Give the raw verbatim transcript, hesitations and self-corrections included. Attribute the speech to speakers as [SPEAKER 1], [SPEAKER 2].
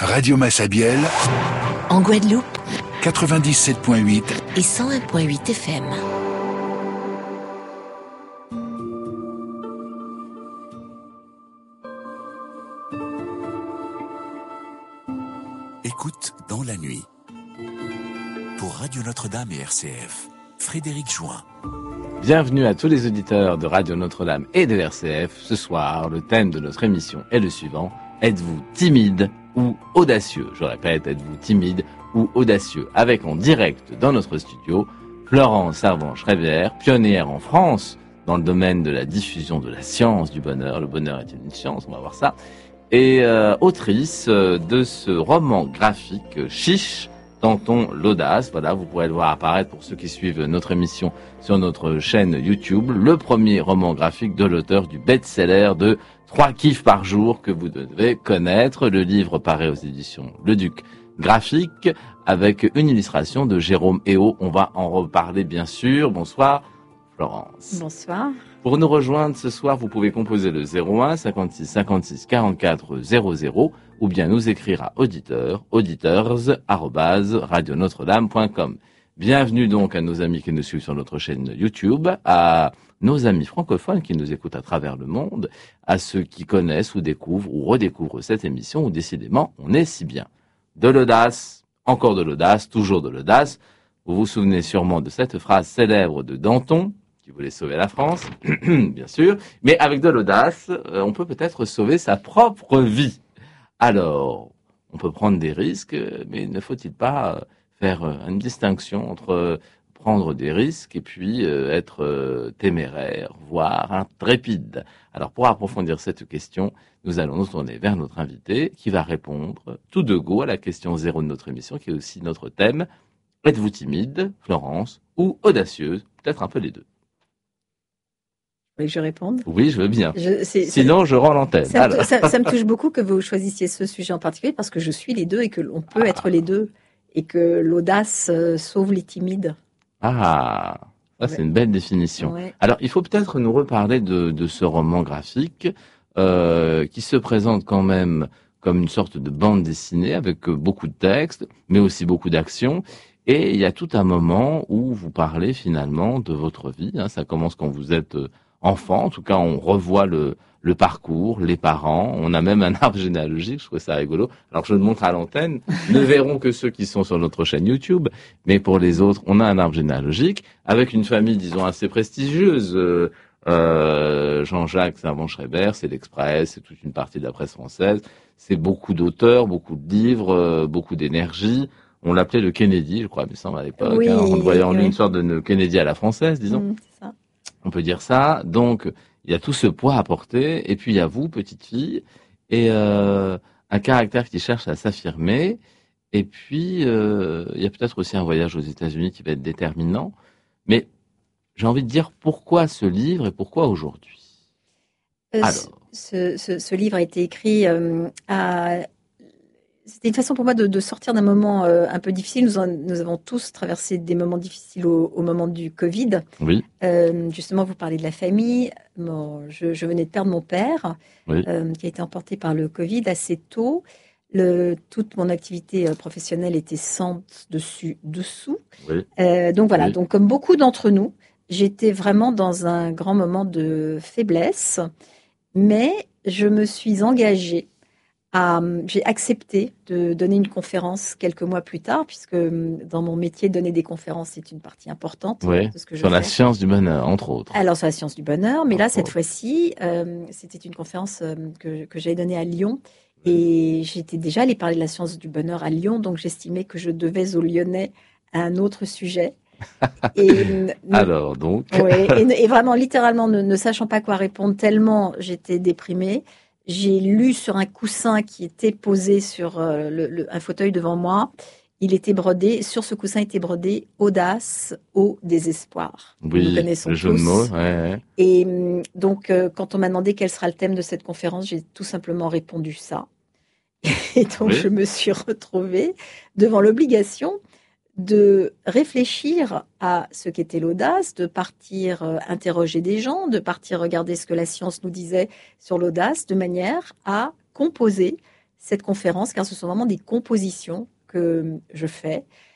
[SPEAKER 1] Radio Massabielle,
[SPEAKER 2] en Guadeloupe,
[SPEAKER 1] quatre-vingt-dix-sept virgule huit
[SPEAKER 2] et cent un virgule huit F M.
[SPEAKER 1] Écoute dans la nuit. Pour Radio Notre-Dame et R C F, Frédéric Join.
[SPEAKER 3] Bienvenue à tous les auditeurs de Radio Notre-Dame et de R C F. Ce soir, le thème de notre émission est le suivant. Êtes-vous timide ou audacieux? Je répète, êtes-vous timide ou audacieux? Avec en direct dans notre studio, Florence Servan-Schreiber, pionnière en France dans le domaine de la diffusion de la science du bonheur. Le bonheur est une science, on va voir ça. Et euh, autrice euh, de ce roman graphique euh, Chiche, tentons l'audace. Voilà, vous pourrez le voir apparaître pour ceux qui suivent notre émission sur notre chaîne YouTube. Le premier roman graphique de l'auteur du best-seller de Trois kiffs par jour que vous devez connaître. Le livre paraît aux éditions Le Duc Graphique avec une illustration de Jérôme Héo. On va en reparler bien sûr. Bonsoir Florence.
[SPEAKER 4] Bonsoir.
[SPEAKER 3] Pour nous rejoindre ce soir, vous pouvez composer le zéro un cinquante-six cinquante-six quarante-quatre zéro zéro ou bien nous écrire à auditeur, auditeurs arobase radio notre dame point com. Bienvenue donc à nos amis qui nous suivent sur notre chaîne YouTube, à nos amis francophones qui nous écoutent à travers le monde, à ceux qui connaissent ou découvrent ou redécouvrent cette émission où décidément on est si bien. De l'audace, encore de l'audace, toujours de l'audace. Vous vous souvenez sûrement de cette phrase célèbre de Danton, qui voulait sauver la France, bien sûr, mais avec de l'audace, on peut peut-être sauver sa propre vie. Alors, on peut prendre des risques, mais ne faut-il pas faire une distinction entre prendre des risques et puis être téméraire, voire intrépide? Alors, pour approfondir cette question, nous allons nous tourner vers notre invité qui va répondre tout de go à la question zéro de notre émission, qui est aussi notre thème. Êtes-vous timide, Florence, ou audacieuse? Peut-être un peu les deux.
[SPEAKER 4] Vous voulez que je réponde?
[SPEAKER 3] Oui, je veux bien.
[SPEAKER 4] Je, c'est,
[SPEAKER 3] Sinon,
[SPEAKER 4] c'est,
[SPEAKER 3] je rends l'antenne.
[SPEAKER 4] Ça, me, ça, ça me touche beaucoup que vous choisissiez ce sujet en particulier parce que je suis les deux et que l'on peut ah. être les deux et que l'audace euh, sauve les timides.
[SPEAKER 3] Ah, ça ouais. C'est une belle définition.
[SPEAKER 4] Ouais.
[SPEAKER 3] Alors, il faut peut-être nous reparler de, de ce roman graphique euh, qui se présente quand même comme une sorte de bande dessinée avec beaucoup de textes, mais aussi beaucoup d'actions. Et il y a tout un moment où vous parlez finalement de votre vie. Hein. Ça commence quand vous êtes enfant. En tout cas, on revoit le, le parcours, les parents. On a même un arbre généalogique. Je trouve ça rigolo. Alors, je le montre à l'antenne. Ne verront que ceux qui sont sur notre chaîne YouTube. Mais pour les autres, on a un arbre généalogique avec une famille, disons, assez prestigieuse. Euh, euh, Jean-Jacques Servan-Schreiber, c'est l'Express, c'est toute une partie de la presse française. C'est beaucoup d'auteurs, beaucoup de livres, euh, beaucoup d'énergie. On l'appelait le Kennedy, je crois, il me semble, à l'époque.
[SPEAKER 4] Oui,
[SPEAKER 3] hein. On le voyait en lui
[SPEAKER 4] oui.
[SPEAKER 3] une sorte de Kennedy à la française, disons.
[SPEAKER 4] Mmh, c'est ça.
[SPEAKER 3] On peut dire ça. Donc, il y a tout ce poids à porter. Et puis, il y a vous, petite fille, et euh, un caractère qui cherche à s'affirmer. Et puis, euh, il y a peut-être aussi un voyage aux États-Unis qui va être déterminant. Mais j'ai envie de dire, pourquoi ce livre et pourquoi aujourd'hui?
[SPEAKER 4] euh, Alors. Ce, ce, ce livre a été écrit euh, à... C'était une façon pour moi de, de sortir d'un moment euh, un peu difficile. Nous, en, nous avons tous traversé des moments difficiles au, au moment du Covid.
[SPEAKER 3] Oui.
[SPEAKER 4] Euh, justement, vous parlez de la famille. Bon, je, je venais de perdre mon père,
[SPEAKER 3] oui.
[SPEAKER 4] euh, qui a été emporté par le Covid assez tôt. Le, toute mon activité euh, professionnelle était sans dessus dessous.
[SPEAKER 3] Oui.
[SPEAKER 4] Euh, donc voilà.
[SPEAKER 3] Oui.
[SPEAKER 4] Donc comme beaucoup d'entre nous, j'étais vraiment dans un grand moment de faiblesse, mais je me suis engagée. À, j'ai accepté de donner une conférence quelques mois plus tard, puisque dans mon métier, donner des conférences, c'est une partie importante
[SPEAKER 3] oui,
[SPEAKER 4] de ce que je
[SPEAKER 3] sur
[SPEAKER 4] fais.
[SPEAKER 3] La science du bonheur, entre autres.
[SPEAKER 4] Alors, sur la science du bonheur, mais
[SPEAKER 3] entre
[SPEAKER 4] là, cette
[SPEAKER 3] autres.
[SPEAKER 4] fois-ci, euh, c'était une conférence euh, que, que j'avais donnée à Lyon, et j'étais déjà allée parler de la science du bonheur à Lyon, donc j'estimais que je devais aux Lyonnais un autre sujet.
[SPEAKER 3] Et, Alors, donc
[SPEAKER 4] oui, et, et vraiment, littéralement, ne, ne sachant pas quoi répondre, tellement j'étais déprimée, j'ai lu sur un coussin qui était posé sur euh, le, le, un fauteuil devant moi. Il était brodé, sur ce coussin était brodé « Audace au désespoir ».
[SPEAKER 3] Oui,
[SPEAKER 4] nous connaissons
[SPEAKER 3] le
[SPEAKER 4] tous.
[SPEAKER 3] jeu de mots. Ouais, ouais.
[SPEAKER 4] Et donc, euh, quand on m'a demandé quel sera le thème de cette conférence, j'ai tout simplement répondu ça. Et donc, oui. je me suis retrouvée devant l'obligation de réfléchir à ce qu'était l'audace, de partir euh, interroger des gens, de partir regarder ce que la science nous disait sur l'audace, de manière à composer cette conférence, car ce sont vraiment des compositions que je fais.